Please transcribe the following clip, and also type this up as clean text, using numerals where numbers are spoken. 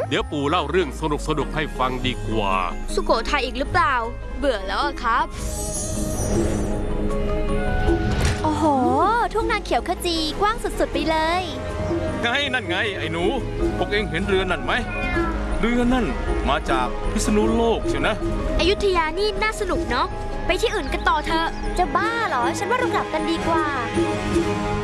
เดี๋ยวปู่เล่าเรื่องสนุกให้ฟังดีกว่าสุโขทัยอีกหรือเปล่าเบื่อแล้วครับโอ้โหทุ่งนาเขียวขจีกว้างสุดๆไปเลยนั่นไงไอ้หนูพวกเองเห็นเรือนั่นไหมเรือนั่นมาจากพิษณุโลกเชียวนะอยุธยานี่น่าสนุกเนาะไปที่อื่นกันต่อเถอะจะบ้าเหรอฉันว่าเรากลับกันดีกว่า